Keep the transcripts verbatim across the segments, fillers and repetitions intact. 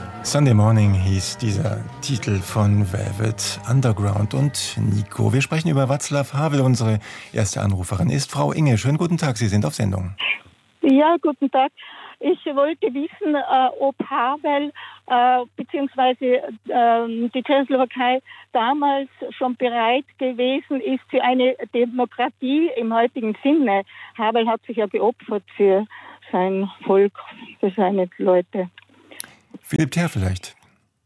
Sunday Morning hieß dieser Titel von Velvet Underground und Nico. Wir sprechen über Václav Havel. Unsere erste Anruferin ist Frau Inge. Schönen guten Tag, Sie sind auf Sendung. Ja, guten Tag. Ich wollte wissen, äh, ob Havel äh, bzw. Äh, die Tschechoslowakei damals schon bereit gewesen ist für eine Demokratie im heutigen Sinne. Havel hat sich ja geopfert für sein Volk, für seine Leute. Philipp Therr vielleicht.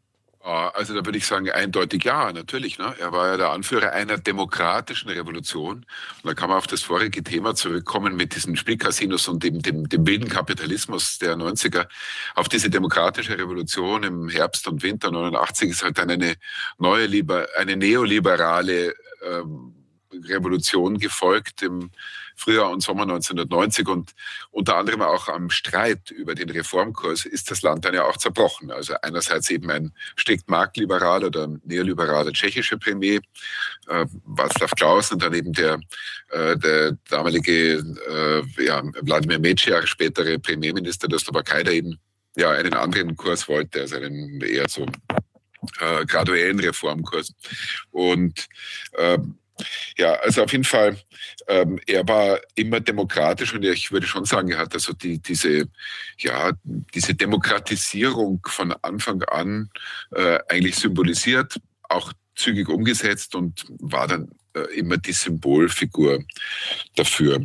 Also da würde ich sagen, eindeutig ja, natürlich. Ne? Er war ja der Anführer einer demokratischen Revolution. Und da kann man auf das vorige Thema zurückkommen mit diesen Spielcasinos und dem, dem, dem wilden Kapitalismus der neunziger. Auf diese demokratische Revolution im Herbst und Winter neunundachtzig ist halt dann eine neue, eine neoliberale ähm, Revolution gefolgt im Frühjahr und Sommer neunzehnhundertneunzig, und unter anderem auch am Streit über den Reformkurs ist das Land dann ja auch zerbrochen. Also einerseits eben ein strikt marktliberal oder neoliberaler tschechischer Premier, äh, Václav Klaus, und dann eben der, äh, der damalige äh, ja, Wladimir Mečiar, spätere Premierminister der Slowakei, der eben ja einen anderen Kurs wollte, also einen eher so äh, graduellen Reformkurs. Und äh, Ja, also auf jeden Fall, ähm, er war immer demokratisch, und ich würde schon sagen, er hat also die, diese, ja, diese Demokratisierung von Anfang an äh, eigentlich symbolisiert, auch zügig umgesetzt, und war dann äh, immer die Symbolfigur dafür.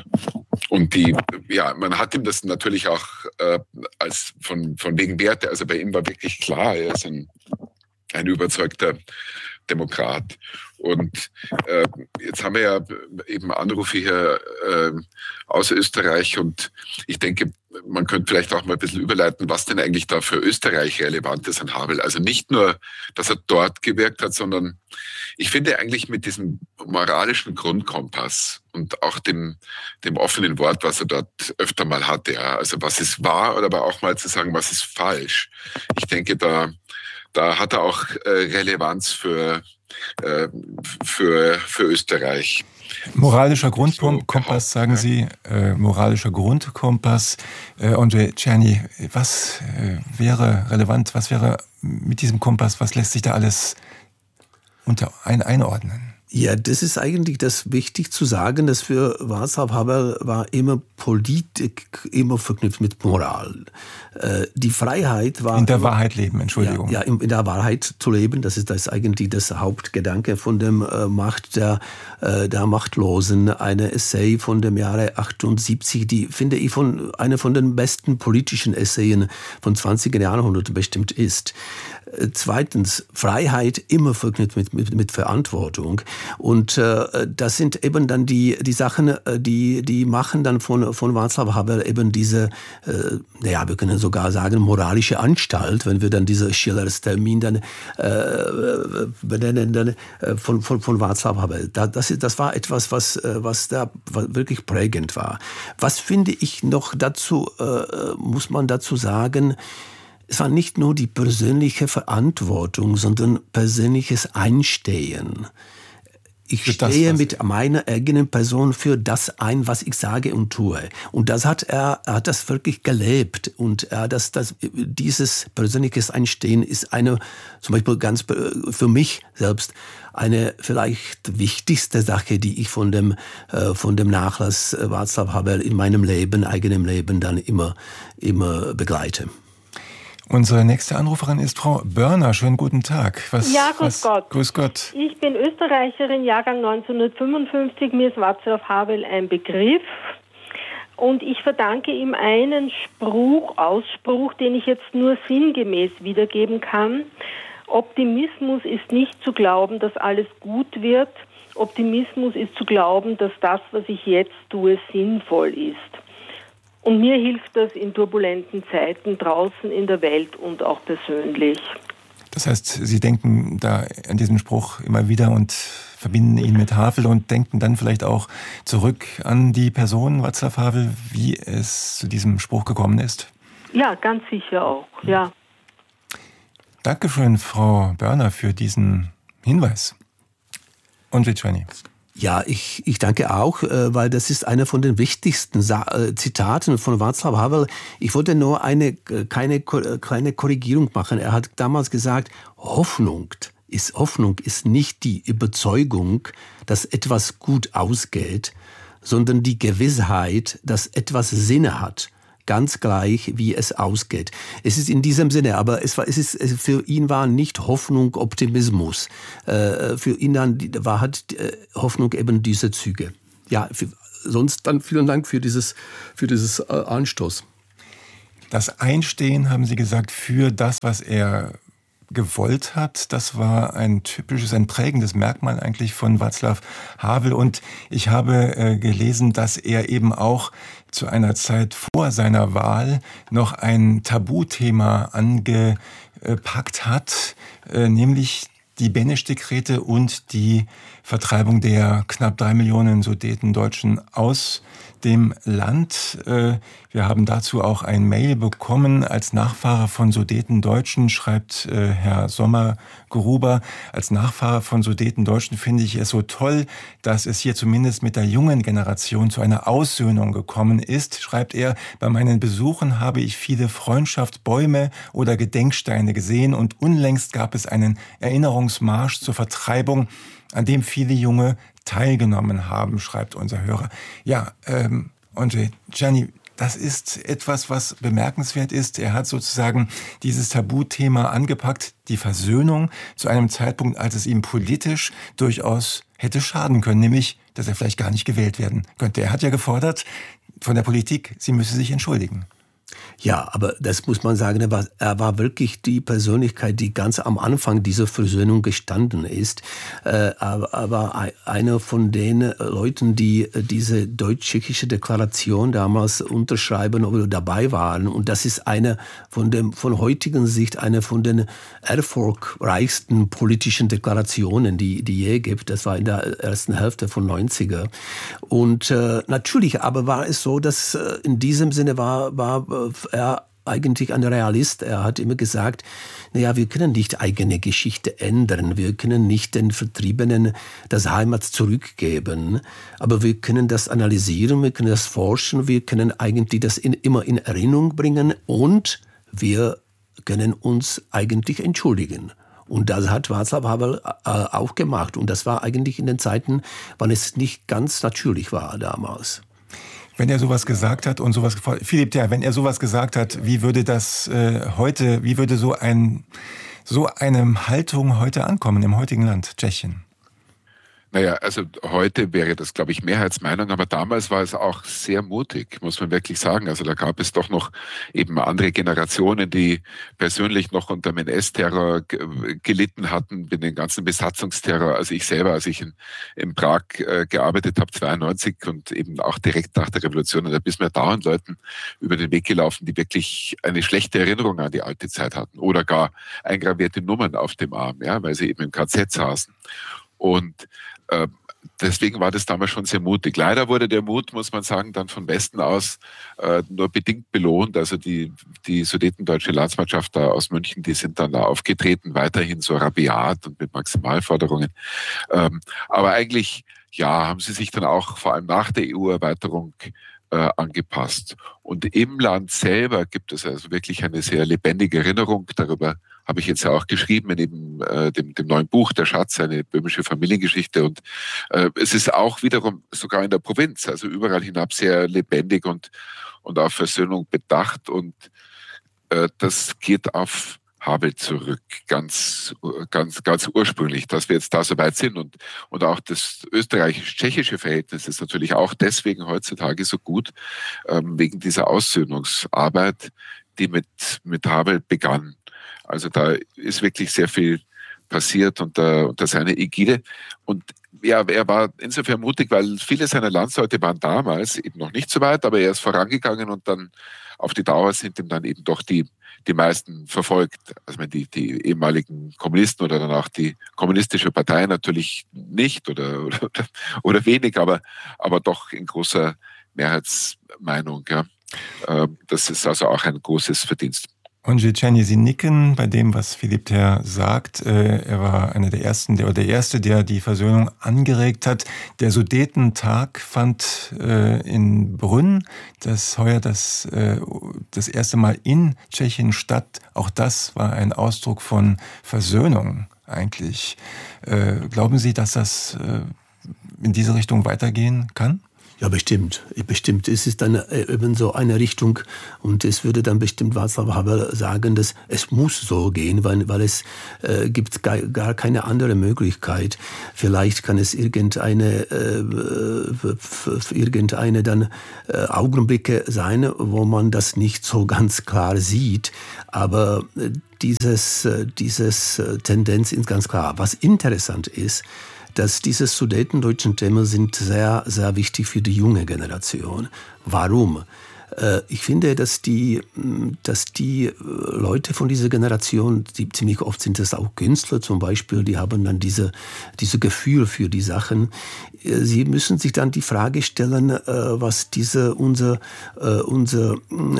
Und die, ja, man hat ihm das natürlich auch äh, als von, von wegen Werte, also bei ihm war wirklich klar, er ist ein, ein überzeugter Demokrat. Und äh, jetzt haben wir ja eben Anrufe hier äh, aus Österreich, und ich denke, man könnte vielleicht auch mal ein bisschen überleiten, was denn eigentlich da für Österreich relevant ist an Havel. Also nicht nur, dass er dort gewirkt hat, sondern ich finde eigentlich mit diesem moralischen Grundkompass und auch dem, dem offenen Wort, was er dort öfter mal hatte, ja, also was ist wahr, oder aber auch mal zu sagen, was ist falsch. Ich denke, da, da hat er auch äh, Relevanz für Für, für Österreich. Moralischer Grundkompass, sagen Sie, äh, moralischer Grundkompass. Äh, Andrzej Czerny, was äh, wäre relevant, was wäre mit diesem Kompass, was lässt sich da alles unter ein, einordnen? Ja, das ist eigentlich das wichtig zu sagen, dass für Václav Havel war immer Politik immer verknüpft mit Moral. Äh, die Freiheit war... In der Wahrheit leben, Entschuldigung. Ja, ja, in der Wahrheit zu leben, das ist, das ist eigentlich das Hauptgedanke von dem äh, Macht der, äh, der Machtlosen. Eine Essay von dem Jahre achtundsiebzig, die finde ich von einer von den besten politischen Essayen von zwanzigsten Jahrhundert bestimmt ist. Zweitens, Freiheit immer verknüpft mit, mit, mit Verantwortung. Und äh, das sind eben dann die, die Sachen, die, die machen dann von, von Václav Havel eben diese, äh, naja, wir können sogar sagen, moralische Anstalt, wenn wir dann diese Schillers Termin dann äh, benennen, dann äh, von, von, von Václav Havel. Da, das, das war etwas, was, was da wirklich prägend war. Was finde ich noch dazu, äh, muss man dazu sagen, es war nicht nur die persönliche Verantwortung, sondern persönliches Einstehen. Ich das, stehe mit meiner eigenen Person für das ein, was ich sage und tue. Und das hat er, er hat das wirklich gelebt. Und er, das, das, dieses persönliches Einstehen ist eine, zum Beispiel ganz für mich selbst, eine vielleicht wichtigste Sache, die ich von dem, äh, von dem Nachlass Václav Havel in meinem Leben, eigenem Leben dann immer, immer begleite. Unsere nächste Anruferin ist Frau Börner. Schönen guten Tag. Was, ja, grüß was, Gott. Grüß Gott. Ich bin Österreicherin, Jahrgang neunzehnhundertfünfundfünfzig. Mir ist Václav Havel ein Begriff. Und ich verdanke ihm einen Spruch, Ausspruch, den ich jetzt nur sinngemäß wiedergeben kann. Optimismus ist nicht zu glauben, dass alles gut wird. Optimismus ist zu glauben, dass das, was ich jetzt tue, sinnvoll ist. Und mir hilft das in turbulenten Zeiten draußen in der Welt und auch persönlich. Das heißt, Sie denken da an diesen Spruch immer wieder und verbinden ihn mit Havel und denken dann vielleicht auch zurück an die Person Václav Havel, wie es zu diesem Spruch gekommen ist? Ja, ganz sicher auch, ja. Dankeschön, Frau Börner, für diesen Hinweis. Und Vitschwani. Ja, ich, ich danke auch, weil das ist einer von den wichtigsten Zitaten von Václav Havel. Ich wollte nur eine keine kleine Korrigierung machen. Er hat damals gesagt, Hoffnung ist, Hoffnung ist nicht die Überzeugung, dass etwas gut ausgeht, sondern die Gewissheit, dass etwas Sinn hat. Ganz gleich, wie es ausgeht. Es ist in diesem Sinne, aber es war, es ist, für ihn war nicht Hoffnung Optimismus. Äh, für ihn dann war hat äh, Hoffnung eben diese Züge. Ja, für, sonst dann vielen Dank für dieses, für dieses äh, Anstoß. Das Einstehen, haben Sie gesagt, für das, was er gewollt hat, das war ein typisches, ein prägendes Merkmal eigentlich von Václav Havel. Und ich habe äh, gelesen, dass er eben auch zu einer Zeit vor seiner Wahl noch ein Tabuthema angepackt hat, äh, nämlich die Beneš-Dekrete und die Vertreibung der knapp drei Millionen Sudetendeutschen aus dem Land. Wir haben dazu auch ein Mail bekommen. Als Nachfahre von Sudetendeutschen, schreibt Herr Sommer-Gruber, als Nachfahre von Sudetendeutschen finde ich es so toll, dass es hier zumindest mit der jungen Generation zu einer Aussöhnung gekommen ist, schreibt er. Bei meinen Besuchen habe ich viele Freundschaftsbäume oder Gedenksteine gesehen und unlängst gab es einen Erinnerungsmarsch zur Vertreibung, an dem viele Junge teilgenommen haben, schreibt unser Hörer. Ja, ähm, Andrzej Czerny, das ist etwas, was bemerkenswert ist. Er hat sozusagen dieses Tabuthema angepackt, die Versöhnung, zu einem Zeitpunkt, als es ihm politisch durchaus hätte schaden können, nämlich, dass er vielleicht gar nicht gewählt werden könnte. Er hat ja gefordert von der Politik, sie müsse sich entschuldigen. Ja, aber das muss man sagen, er war, er war wirklich die Persönlichkeit, die ganz am Anfang dieser Versöhnung gestanden ist. Äh, aber, aber einer von den Leuten, die diese deutsch-tschechische Deklaration damals unterschreiben oder dabei waren. Und das ist eine von dem, von heutigen Sicht, eine von den erfolgreichsten politischen Deklarationen, die, die je gibt. Das war in der ersten Hälfte von neunziger. Und äh, natürlich, aber war es so, dass äh, in diesem Sinne war, war er eigentlich ein Realist. Er hat immer gesagt, naja, wir können nicht eigene Geschichte ändern. Wir können nicht den Vertriebenen das Heimat zurückgeben. Aber wir können das analysieren, wir können das forschen, wir können eigentlich das in, immer in Erinnerung bringen und wir können uns eigentlich entschuldigen. Und das hat Václav Havel äh, auch gemacht. Und das war eigentlich in den Zeiten, wann es nicht ganz natürlich war damals. Wenn er sowas gesagt hat und sowas, Philipp, ja, wenn er sowas gesagt hat, wie würde das äh, heute, wie würde so ein, so eine Haltung heute ankommen im heutigen Land, Tschechien? Naja, also heute wäre das, glaube ich, Mehrheitsmeinung, aber damals war es auch sehr mutig, muss man wirklich sagen. Also da gab es doch noch eben andere Generationen, die persönlich noch unter dem N S-Terror gelitten hatten, mit dem ganzen Besatzungsterror. Also ich selber, als ich in, in Prag äh, gearbeitet habe, zweiundneunzig und eben auch direkt nach der Revolution, und da bist mir dauernd Leuten über den Weg gelaufen, die wirklich eine schlechte Erinnerung an die alte Zeit hatten oder gar eingravierte Nummern auf dem Arm, ja, weil sie eben im K Z saßen. Und äh, deswegen war das damals schon sehr mutig. Leider wurde der Mut, muss man sagen, dann von Westen aus äh, nur bedingt belohnt. Also die, die sudetendeutsche Landsmannschaft da aus München, die sind dann da aufgetreten, weiterhin so rabiat und mit Maximalforderungen. Ähm, aber eigentlich, ja, haben sie sich dann auch vor allem nach der E U-Erweiterung äh, angepasst. Und im Land selber gibt es also wirklich eine sehr lebendige Erinnerung. Darüber habe ich jetzt ja auch geschrieben in eben, äh, dem, dem neuen Buch Der Schatz, eine böhmische Familiengeschichte. Und äh, es ist auch wiederum sogar in der Provinz, also überall hinab sehr lebendig und, und auf Versöhnung bedacht. Und äh, das geht auf Havel zurück, ganz, ganz, ganz ursprünglich, dass wir jetzt da so weit sind. Und, und auch das österreichisch-tschechische Verhältnis ist natürlich auch deswegen heutzutage so gut, ähm, wegen dieser Aussöhnungsarbeit, die mit, mit Havel begann. Also da ist wirklich sehr viel passiert unter, unter seiner Ägide. Und ja, er war insofern mutig, weil viele seiner Landsleute waren damals eben noch nicht so weit, aber er ist vorangegangen und dann auf die Dauer sind ihm dann eben doch die, die meisten verfolgt. Also die, die ehemaligen Kommunisten oder dann auch die kommunistische Partei natürlich nicht oder, oder, oder wenig, aber, aber doch in großer Mehrheitsmeinung. Ja. Das ist also auch ein großes Verdienst. Ondřej Černý, Sie nicken bei dem, was Philippe Ter sagt. Er war einer der ersten, der, oder der erste, der die Versöhnung angeregt hat. Der Sudetentag fand in Brünn das heuer das, das erste Mal in Tschechien statt. Auch das war ein Ausdruck von Versöhnung eigentlich. Glauben Sie, dass das in diese Richtung weitergehen kann? Ja, bestimmt. Bestimmt. Es ist dann eben so eine Richtung und es würde dann bestimmt Václav Havel sagen, dass es muss so gehen, weil, weil es äh, gibt gar, gar keine andere Möglichkeit. Vielleicht kann es irgendeine, äh, irgendeine dann äh, Augenblicke sein, wo man das nicht so ganz klar sieht, aber äh, dieses, äh, dieses äh, Tendenz ist ganz klar. Was interessant ist, dass diese sudetendeutschen Themen sind sehr, sehr wichtig für die junge Generation. Warum? Ich finde, dass die, dass die Leute von dieser Generation, die ziemlich oft sind es auch Künstler zum Beispiel, die haben dann diese, diese Gefühl für die Sachen. Sie müssen sich dann die Frage stellen, was diese, unser, unser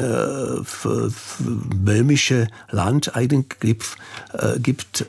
böhmische Land eigentlich gibt,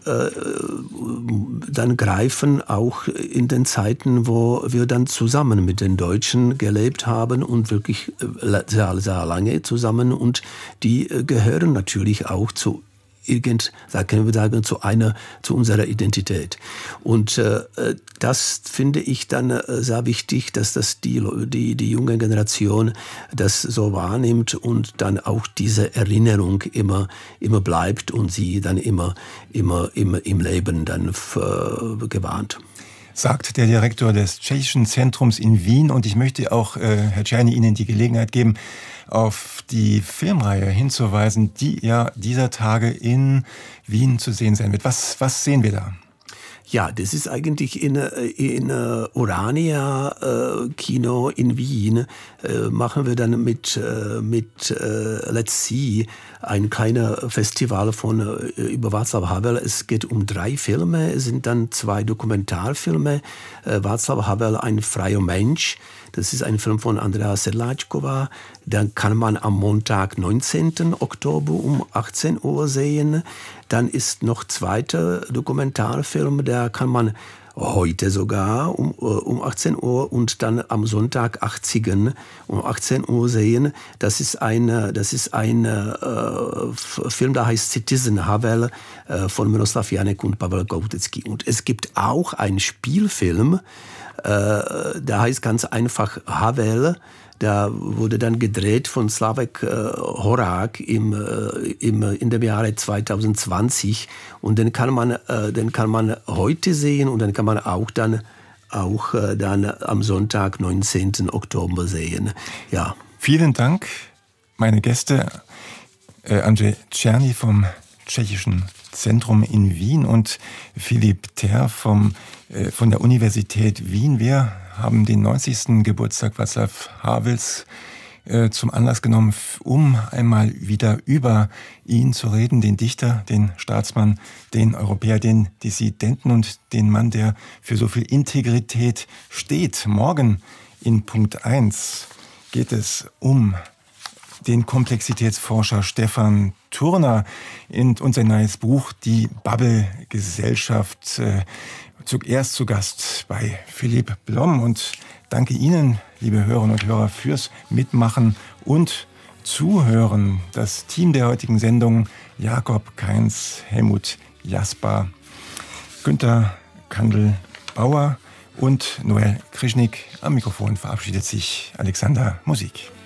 dann greifen auch in den Zeiten, wo wir dann zusammen mit den Deutschen gelebt haben und wirklich sehr sehr lange zusammen und die gehören natürlich auch zu irgend, da können wir sagen, zu einer, zu unserer Identität. Und äh, das finde ich dann äh, sehr wichtig, dass das die, die, die junge Generation das so wahrnimmt und dann auch diese Erinnerung immer, immer bleibt und sie dann immer, immer, immer im Leben dann äh, gewahrt. Sagt der Direktor des Tschechischen Zentrums in Wien. Und ich möchte auch, äh, Herr Czerny, Ihnen die Gelegenheit geben, auf die Filmreihe hinzuweisen, die ja dieser Tage in Wien zu sehen sein wird. Was, was sehen wir da? Ja, das ist eigentlich in, in Urania äh, Kino in Wien. Äh, machen wir dann mit, äh, mit äh, Let's See ein kleiner Festival von äh, über Václav Havel. Es geht um drei Filme. Es sind dann zwei Dokumentarfilme. Äh, Václav Havel, ein freier Mensch. Das ist ein Film von Andrea Sedláčková. Dann kann man am Montag, neunzehnten Oktober um achtzehn Uhr sehen. Dann ist noch zweiter Dokumentarfilm, der kann man heute sogar um, um achtzehn Uhr und dann am Sonntag achtzigen um achtzehn Uhr sehen. Das ist ein, das ist ein äh, Film, der heißt Citizen Havel äh, von Miroslav Janek und Pavel Koutecki. Und es gibt auch einen Spielfilm, äh, der heißt ganz einfach Havel. Da wurde dann gedreht von Slavek äh, Horák im, äh, im, in dem Jahre zwanzig zwanzig. Und den kann man, äh, den kann man heute sehen und den kann man auch dann, auch, äh, dann am Sonntag, neunzehnten Oktober sehen. Ja. Vielen Dank, meine Gäste, äh, Ondřej Černý vom Tschechischen Zentrum in Wien und Philippe Ter vom, äh, von der Universität Wien. Wir haben den neunzigsten Geburtstag Václav Havels äh, zum Anlass genommen, um einmal wieder über ihn zu reden, den Dichter, den Staatsmann, den Europäer, den Dissidenten und den Mann, der für so viel Integrität steht. Morgen in Punkt eins geht es um den Komplexitätsforscher Stefan Thurner und sein neues Buch Die Bubble-Gesellschaft. Zuerst zu Gast bei Philipp Blom und danke Ihnen, liebe Hörerinnen und Hörer, fürs Mitmachen und Zuhören. Das Team der heutigen Sendung: Jakob Kainz, Helmut Jasper, Günter Kandel-Bauer und Noel Krischnik. Am Mikrofon verabschiedet sich Alexander Musik.